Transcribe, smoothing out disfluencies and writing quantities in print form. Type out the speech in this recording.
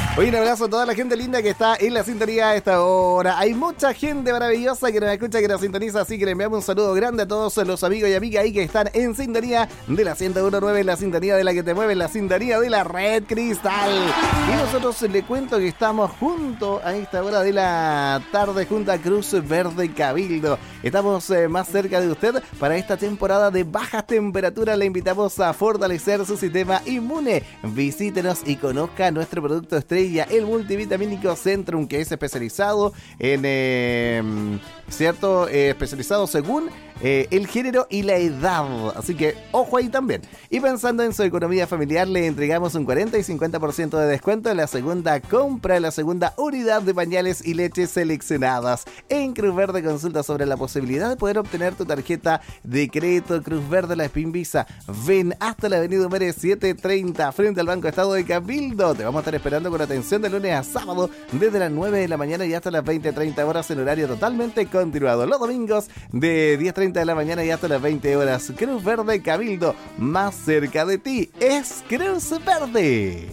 Hoy un abrazo a toda la gente linda que está en la sintonía a esta hora. Hay mucha gente maravillosa que nos escucha, que nos sintoniza, así que le enviamos un saludo grande a todos los amigos y amigas ahí que están en sintonía de la 101.9, en la sintonía de la que te mueve, en la sintonía de la Red Cristal. Y nosotros le cuento que estamos junto a esta hora de la tarde junto a Cruz Verde Cabildo. Estamos más cerca de usted para esta temporada de bajas temperaturas. Le invitamos a fortalecer su sistema inmune. Visítenos y conozca nuestro producto estrella, el multivitamínico Centrum, que es especializado en especializado según el género y la edad, así que ojo ahí también. Y pensando en su economía familiar, le entregamos un 40 y 50% de descuento en la segunda compra, en la segunda unidad de pañales y leches seleccionadas. En Cruz Verde consulta sobre la posibilidad de poder obtener tu tarjeta de crédito Cruz Verde La Spin Visa. Ven hasta la avenida Humere 730 frente al Banco Estado de Cabildo. Te vamos a estar esperando con atención de lunes a sábado desde las 9 de la mañana y hasta las 20:30 horas en horario totalmente continuado. Los domingos de 10:30 de la mañana y hasta las 20 horas. Cruz Verde Cabildo, más cerca de ti es Cruz Verde.